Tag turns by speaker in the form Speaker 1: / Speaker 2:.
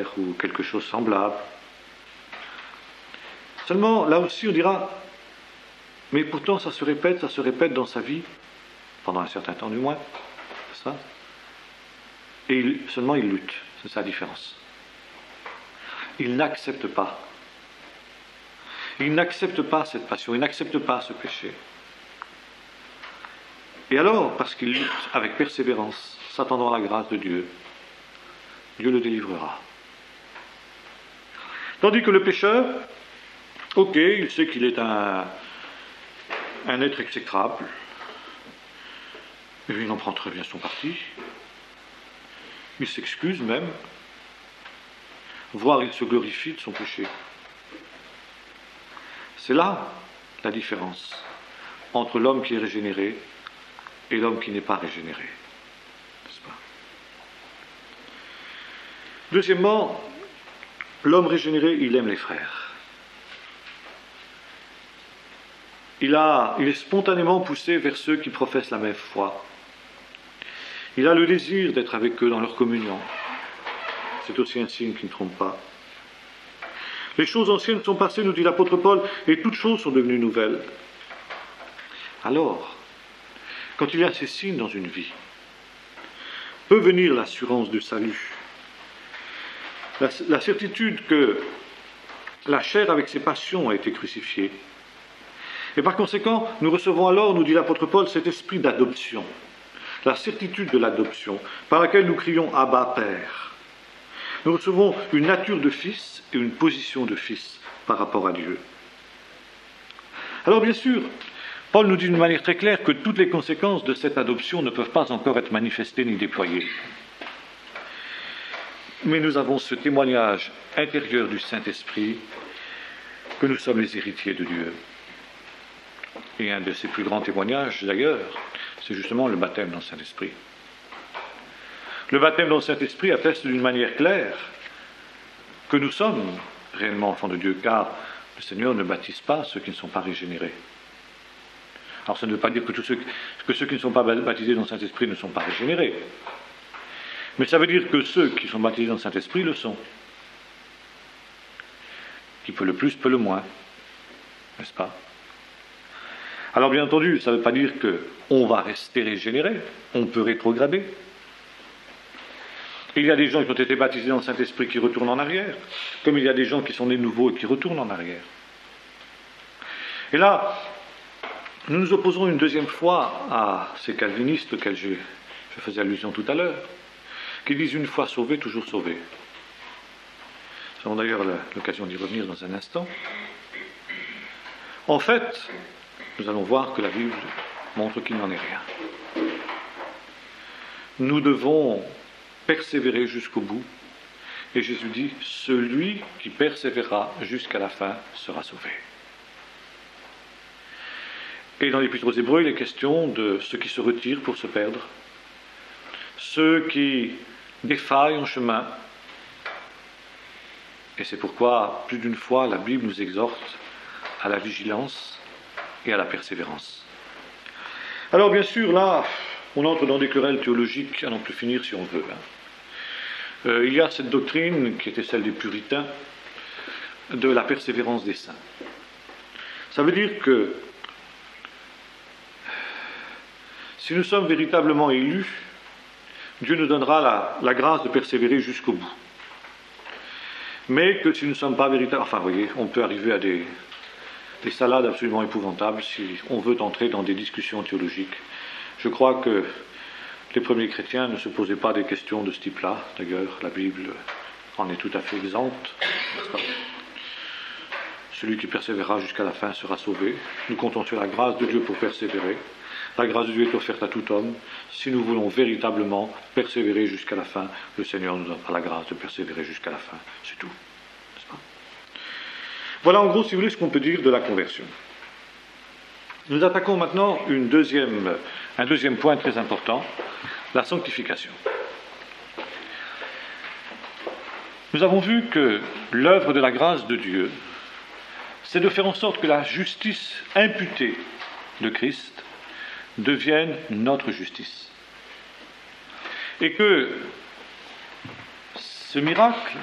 Speaker 1: père ou quelque chose semblable. Seulement, là aussi, on dira, mais pourtant ça se répète dans sa vie, pendant un certain temps du moins, c'est ça? Et seulement il lutte, c'est sa différence. Il n'accepte pas. Il n'accepte pas cette passion, il n'accepte pas ce péché. Et alors, parce qu'il lutte avec persévérance, s'attendant à la grâce de Dieu, Dieu le délivrera. Tandis que le pécheur, ok, il sait qu'il est un être exécrable, et il en prend très bien son parti, il s'excuse même, voire il se glorifie de son péché. C'est là la différence entre l'homme qui est régénéré et l'homme qui n'est pas régénéré. N'est-ce pas? Deuxièmement, l'homme régénéré, il aime les frères. Il est spontanément poussé vers ceux qui professent la même foi. Il a le désir d'être avec eux dans leur communion. C'est aussi un signe qui ne trompe pas. Les choses anciennes sont passées, nous dit l'apôtre Paul, et toutes choses sont devenues nouvelles. Alors, quand il y a ces signes dans une vie, peut venir l'assurance du salut, la certitude que la chair avec ses passions a été crucifiée. Et par conséquent, nous recevons alors, nous dit l'apôtre Paul, cet esprit d'adoption, la certitude de l'adoption, par laquelle nous crions « Abba, Père ». Nous recevons une nature de fils et une position de fils par rapport à Dieu. Alors bien sûr, Paul nous dit d'une manière très claire que toutes les conséquences de cette adoption ne peuvent pas encore être manifestées ni déployées. Mais nous avons ce témoignage intérieur du Saint-Esprit que nous sommes les héritiers de Dieu. Et un de ses plus grands témoignages, d'ailleurs, c'est justement le baptême dans le Saint-Esprit. Le baptême dans le Saint-Esprit atteste d'une manière claire que nous sommes réellement enfants de Dieu, car le Seigneur ne baptise pas ceux qui ne sont pas régénérés. Alors ça ne veut pas dire que ceux qui ne sont pas baptisés dans le Saint-Esprit ne sont pas régénérés. Mais ça veut dire que ceux qui sont baptisés dans le Saint-Esprit le sont. Qui peut le plus, peut le moins. N'est-ce pas? Alors bien entendu, ça ne veut pas dire qu'on va rester régénéré, on peut rétrograder. Il y a des gens qui ont été baptisés dans le Saint-Esprit qui retournent en arrière, comme il y a des gens qui sont nés nouveaux et qui retournent en arrière. Et là, nous nous opposons une deuxième fois à ces calvinistes auxquels je faisais allusion tout à l'heure, qui disent une fois sauvé, toujours sauvé. Nous avons d'ailleurs l'occasion d'y revenir dans un instant. En fait, nous allons voir que la Bible montre qu'il n'en est rien. Nous devons persévérer jusqu'au bout. Et Jésus dit, celui qui persévérera jusqu'à la fin sera sauvé. Et dans l'Épître aux Hébreux, il est question de ceux qui se retirent pour se perdre, ceux qui défaillent en chemin. Et c'est pourquoi, plus d'une fois, la Bible nous exhorte à la vigilance et à la persévérance. Alors bien sûr, là, on entre dans des querelles théologiques à n'en plus finir si on veut. Il y a cette doctrine, qui était celle des puritains, de la persévérance des saints. Ça veut dire que si nous sommes véritablement élus, Dieu nous donnera la grâce de persévérer jusqu'au bout. Mais que si nous ne sommes pas véritables, enfin vous voyez, on peut arriver à des salades absolument épouvantables si on veut entrer dans des discussions théologiques. Je crois que les premiers chrétiens ne se posaient pas des questions de ce type-là. D'ailleurs, la Bible en est tout à fait exempte. Celui qui persévérera jusqu'à la fin sera sauvé. Nous comptons sur la grâce de Dieu pour persévérer. La grâce de Dieu est offerte à tout homme. Si nous voulons véritablement persévérer jusqu'à la fin, le Seigneur nous donnera la grâce de persévérer jusqu'à la fin. C'est tout. N'est-ce pas? Voilà en gros, si vous voulez, ce qu'on peut dire de la conversion. Nous attaquons maintenant un deuxième point très important, la sanctification. Nous avons vu que l'œuvre de la grâce de Dieu, c'est de faire en sorte que la justice imputée de Christ devienne notre justice. Et que ce miracle